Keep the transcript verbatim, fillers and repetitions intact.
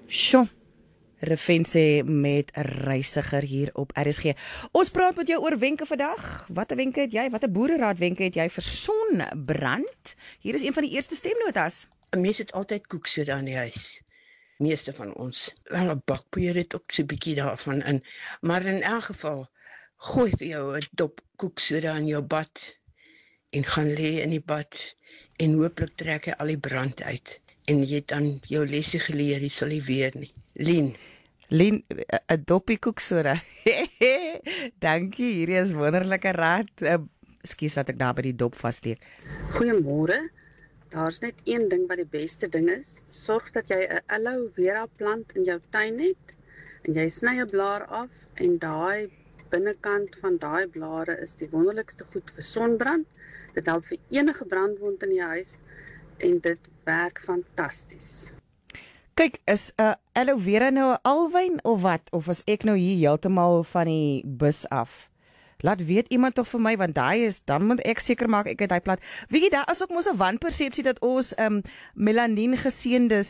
Sjoe, Revense met 'n reisiger hier op R S G. Ons praat met jou oor wenke vandag. Watter wenke het jy? Watter boereraad wenke het jy vir sonbrand? Hier is een van die eerste stemnotas. 'n Mens het altyd koeksoda in die huis. Meeste van ons. Wel 'n bakpoeier het ook so 'n bietjie daarvan in. Maar in elk geval, gooi vir jou 'n dop koeksoda in jou bad en gaan lê in die bad en hooplik trek hy al die brand uit. En jy het dan jou lesse geleer, jy sal nie weer nie. Lien. Lien, 'n doppie koeksoda. Dankie, hierdie is wonderlike raad. Ekskuus dat ek daar by die dop vassteek. Goeiemôre. Daar's net een ding wat die beste ding is. Sorg dat jy 'n aloe vera plant in jou tuin het en jy sny 'n blaar af en daai binnekant van daai blare is die wonderlikste goed vir sonbrand. Dit help vir enige brandwond in die huis en dit werk fantasties. Kyk, is 'n uh, aloe vera nou 'n alwyn of wat? Of is ek nou hier heeltemal van die bus af? Laat weet iemand tog vir my, want daai is, dan moet ek seker maak ek het daai plant. Weet jy, daar is ook mos 'n wanpersepsie dat ons um, melanien geseëndes